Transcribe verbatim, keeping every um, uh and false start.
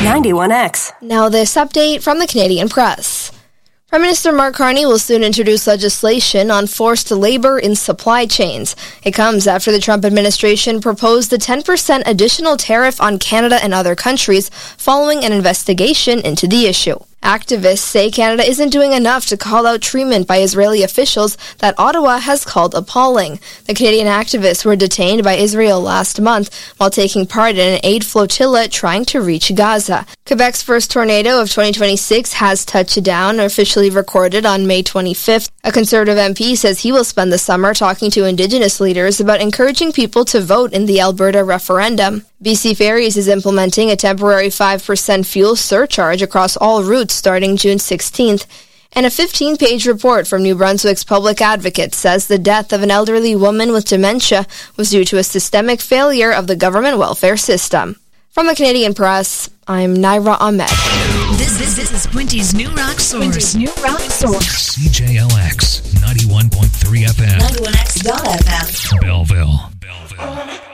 ninety-one X. Now this update from the Canadian Press. Prime Minister Mark Carney will soon introduce legislation on forced labor in supply chains. It comes after the Trump administration proposed a ten percent additional tariff on Canada and other countries following an investigation into the issue. Activists say Canada isn't doing enough to call out treatment by Israeli officials that Ottawa has called appalling. The Canadian activists were detained by Israel last month while taking part in an aid flotilla trying to reach Gaza. Quebec's first tornado of twenty twenty-six has touched down, officially recorded on May twenty-fifth. A Conservative M P says he will spend the summer talking to Indigenous leaders about encouraging people to vote in the Alberta referendum. B C Ferries is implementing a temporary five percent fuel surcharge across all routes starting June sixteenth. And a fifteen-page report from New Brunswick's public advocate says the death of an elderly woman with dementia was due to a systemic failure of the government welfare system. From the Canadian Press, I'm Naira Ahmed. This, this, this is Quinty's New Rock Source. Quinty's New Rock Source. C J L X ninety-one point three F M. ninety-one X dot F M. Belleville. Belleville.